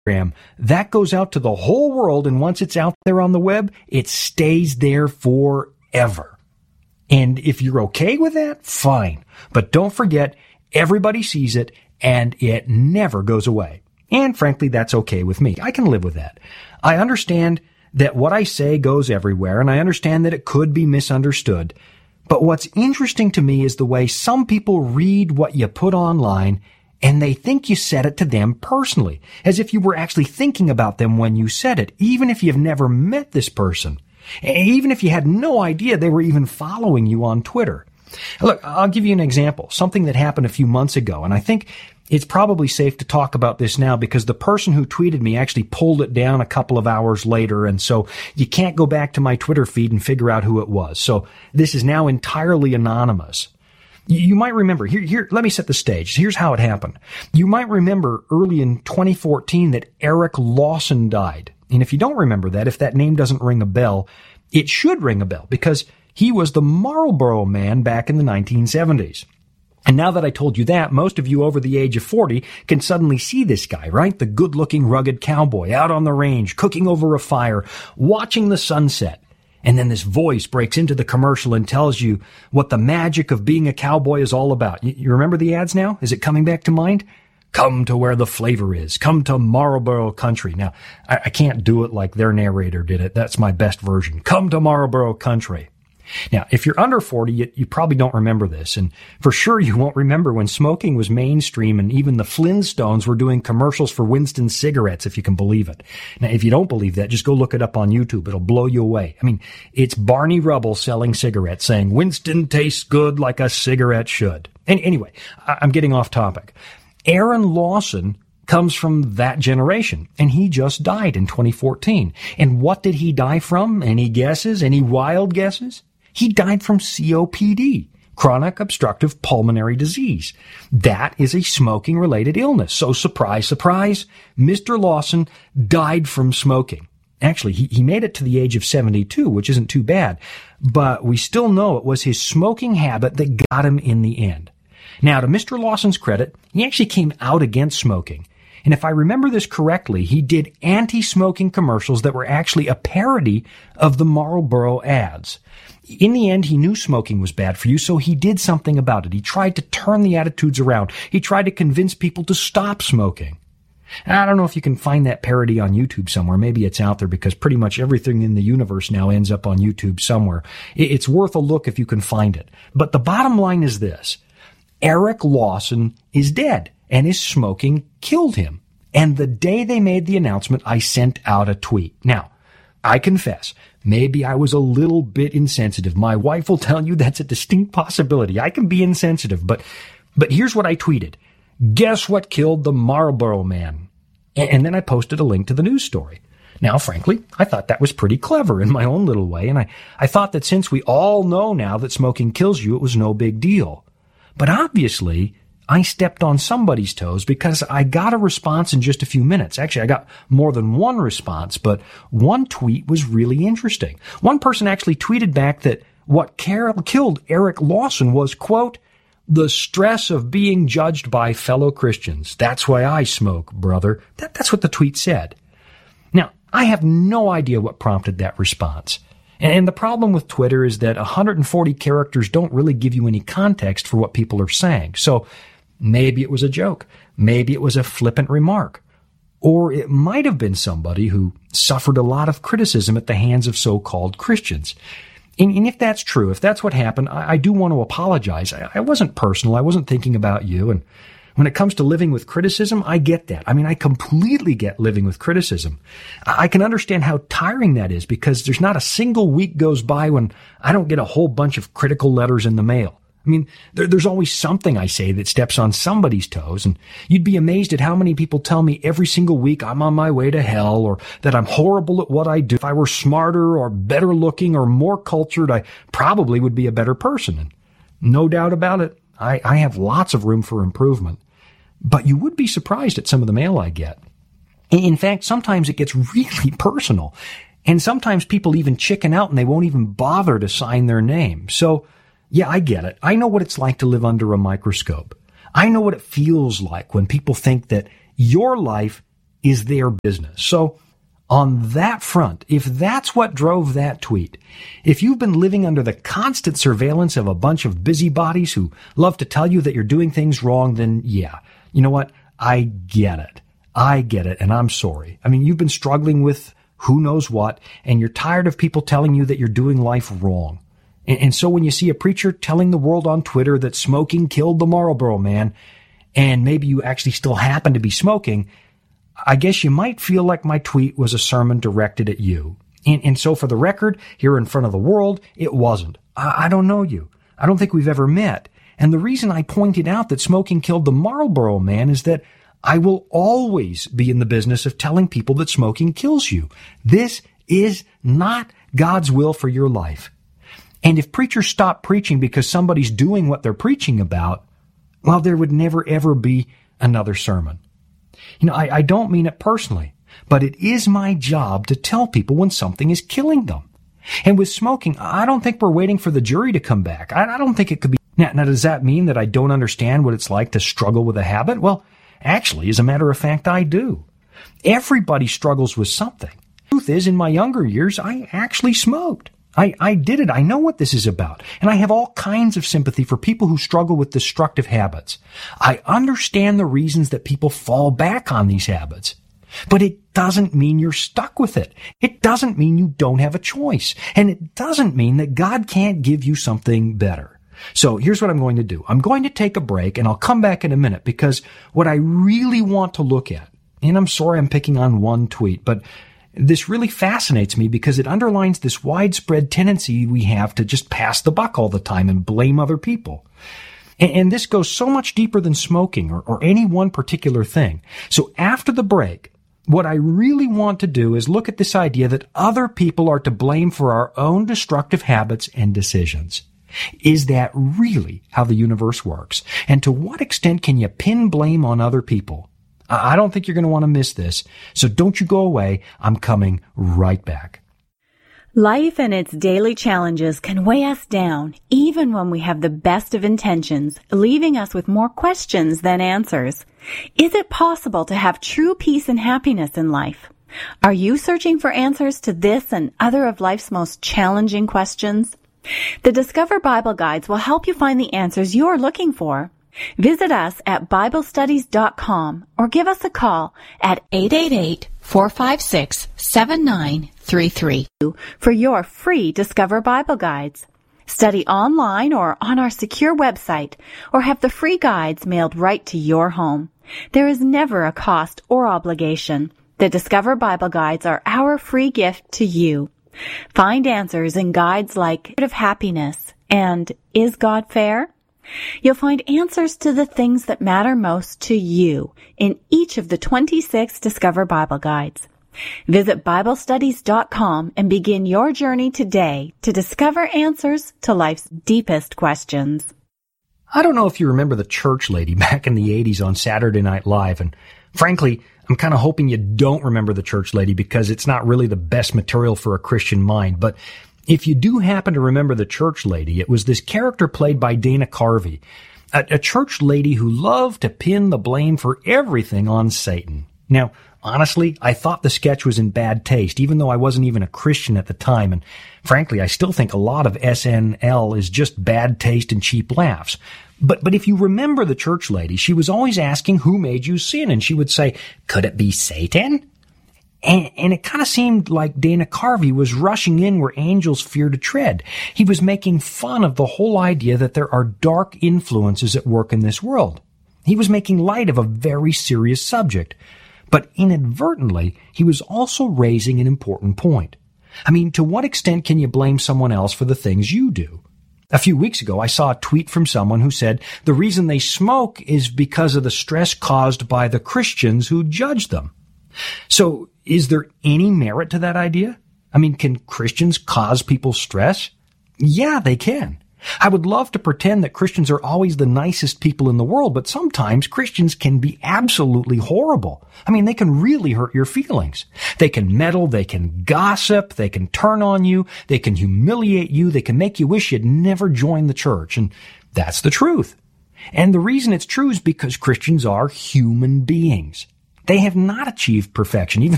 that goes out to the whole world, and once it's out there on the web, it stays there forever. And if you're okay with that, fine. But don't forget, everybody sees it, and it never goes away. And frankly, that's okay with me. I can live with that. I understand that what I say goes everywhere, and I understand that it could be misunderstood. But what's interesting to me is the way some people read what you put online, and they think you said it to them personally, as if you were actually thinking about them when you said it, even if you've never met this person, even if you had no idea they were even following you on Twitter. Look, I'll give you an example, something that happened a few months ago, and I think it's probably safe to talk about this now because the person who tweeted me actually pulled it down a couple of hours later, and so you can't go back to my Twitter feed and figure out who it was. So this is now entirely anonymous. You might remember, here, let me set the stage. Here's how it happened. You might remember early in 2014 that Eric Lawson died. And if you don't remember that, if that name doesn't ring a bell, it should ring a bell because he was the Marlboro Man back in the 1970s. And now that I told you that, most of you over the age of 40 can suddenly see this guy, right? The good-looking, rugged cowboy out on the range, cooking over a fire, watching the sunset. And then this voice breaks into the commercial and tells you what the magic of being a cowboy is all about. You remember the ads now? Is it coming back to mind? Come to where the flavor is. Come to Marlboro Country. Now, I can't do it like their narrator did it. That's my best version. Come to Marlboro Country. Now, if you're under 40, you probably don't remember this, and for sure you won't remember when smoking was mainstream and even the Flintstones were doing commercials for Winston cigarettes, if you can believe it. Now, if you don't believe that, just go look it up on YouTube. It'll blow you away. I mean, it's Barney Rubble selling cigarettes, saying, Winston tastes good like a cigarette should. And anyway, I'm getting off topic. Aaron Lawson comes from that generation, and he just died in 2014. And what did he die from? Any guesses? Any wild guesses? He died from COPD, chronic obstructive pulmonary disease. That is a smoking-related illness. So surprise, surprise, Mr. Lawson died from smoking. Actually, he made it to the age of 72, which isn't too bad. But we still know it was his smoking habit that got him in the end. Now, to Mr. Lawson's credit, he actually came out against smoking. And if I remember this correctly, he did anti-smoking commercials that were actually a parody of the Marlboro ads. In the end, he knew smoking was bad for you, so he did something about it. He tried to turn the attitudes around. He tried to convince people to stop smoking. And I don't know if you can find that parody on YouTube somewhere. Maybe it's out there because pretty much everything in the universe now ends up on YouTube somewhere. It's worth a look if you can find it. But the bottom line is this. Eric Lawson is dead, and his smoking killed him. And the day they made the announcement, I sent out a tweet. Now, I confess, maybe I was a little bit insensitive. My wife will tell you that's a distinct possibility. I can be insensitive, but here's what I tweeted. Guess what killed the Marlboro Man? And then I posted a link to the news story. Now, frankly, I thought that was pretty clever in my own little way, and I thought that since we all know now that smoking kills you, it was no big deal. But obviously, I stepped on somebody's toes because I got a response in just a few minutes. Actually, I got more than one response, but one tweet was really interesting. One person actually tweeted back that what killed Eric Lawson was, quote, the stress of being judged by fellow Christians. That's why I smoke, brother. That's what the tweet said. Now, I have no idea what prompted that response. And the problem with Twitter is that 140 characters don't really give you any context for what people are saying. So maybe it was a joke. Maybe it was a flippant remark. Or it might have been somebody who suffered a lot of criticism at the hands of so-called Christians. And if that's true, if that's what happened, I do want to apologize. I wasn't personal. I wasn't thinking about you. And when it comes to living with criticism, I get that. I mean, I completely get living with criticism. I can understand how tiring that is because there's not a single week goes by when I don't get a whole bunch of critical letters in the mail. I mean, there's always something I say that steps on somebody's toes, and you'd be amazed at how many people tell me every single week I'm on my way to hell or that I'm horrible at what I do. If I were smarter or better looking or more cultured, I probably would be a better person. And no doubt about it, I have lots of room for improvement. But you would be surprised at some of the mail I get. In fact, sometimes it gets really personal. And sometimes people even chicken out and they won't even bother to sign their name. So, yeah, I get it. I know what it's like to live under a microscope. I know what it feels like when people think that your life is their business. So on that front, if that's what drove that tweet, if you've been living under the constant surveillance of a bunch of busybodies who love to tell you that you're doing things wrong, then yeah, you know what? I get it. And I'm sorry. I mean, you've been struggling with who knows what, and you're tired of people telling you that you're doing life wrong. And so when you see a preacher telling the world on Twitter that smoking killed the Marlboro Man, and maybe you actually still happen to be smoking, I guess you might feel like my tweet was a sermon directed at you. And so for the record, here in front of the world, it wasn't. I don't know you. I don't think we've ever met. And the reason I pointed out that smoking killed the Marlboro Man is that I will always be in the business of telling people that smoking kills you. This is not God's will for your life. And if preachers stop preaching because somebody's doing what they're preaching about, well, there would never ever be another sermon. You know, I don't mean it personally, but it is my job to tell people when something is killing them. And with smoking, I don't think we're waiting for the jury to come back. I don't think it could be. Now, does that mean that I don't understand what it's like to struggle with a habit? Well, actually, as a matter of fact, I do. Everybody struggles with something. The truth is, in my younger years, I actually smoked. I did it. I know what this is about. And I have all kinds of sympathy for people who struggle with destructive habits. I understand the reasons that people fall back on these habits. But it doesn't mean you're stuck with it. It doesn't mean you don't have a choice. And it doesn't mean that God can't give you something better. So here's what I'm going to do. I'm going to take a break, and I'll come back in a minute, because what I really want to look at, and I'm sorry I'm picking on one tweet, but this really fascinates me because it underlines this widespread tendency we have to just pass the buck all the time and blame other people. And this goes so much deeper than smoking or any one particular thing. So after the break, what I really want to do is look at this idea that other people are to blame for our own destructive habits and decisions. Is that really how the universe works? And to what extent can you pin blame on other people? I don't think you're going to want to miss this, so don't you go away. I'm coming right back. Life and its daily challenges can weigh us down, even when we have the best of intentions, leaving us with more questions than answers. Is it possible to have true peace and happiness in life? Are you searching for answers to this and other of life's most challenging questions? The Discover Bible Guides will help you find the answers you're looking for. Visit us at BibleStudies.com or give us a call at 888-456-7933 for your free Discover Bible Guides. Study online or on our secure website, or have the free guides mailed right to your home. There is never a cost or obligation. The Discover Bible Guides are our free gift to you. Find answers in guides like of Happiness and Is God Fair? You'll find answers to the things that matter most to you in each of the 26 Discover Bible Guides. Visit BibleStudies.com and begin your journey today to discover answers to life's deepest questions. I don't know if you remember the church lady back in the 80s on Saturday Night Live, and frankly, I'm kind of hoping you don't remember the church lady because it's not really the best material for a Christian mind. But if you do happen to remember the church lady, it was this character played by Dana Carvey, a church lady who loved to pin the blame for everything on Satan. Now, honestly, I thought the sketch was in bad taste, even though I wasn't even a Christian at the time. And frankly, I still think a lot of SNL is just bad taste and cheap laughs. But if you remember the church lady, she was always asking, who made you sin? And she would say, could it be Satan? And it kind of seemed like Dana Carvey was rushing in where angels fear to tread. He was making fun of the whole idea that there are dark influences at work in this world. He was making light of a very serious subject. But inadvertently, he was also raising an important point. I mean, to what extent can you blame someone else for the things you do? A few weeks ago, I saw a tweet from someone who said the reason they smoke is because of the stress caused by the Christians who judge them. So, is there any merit to that idea? I mean, can Christians cause people stress? Yeah, they can. I would love to pretend that Christians are always the nicest people in the world, but sometimes Christians can be absolutely horrible. I mean, they can really hurt your feelings. They can meddle, they can gossip, they can turn on you, they can humiliate you, they can make you wish you'd never joined the church, and that's the truth. And the reason it's true is because Christians are human beings. They have not achieved perfection, even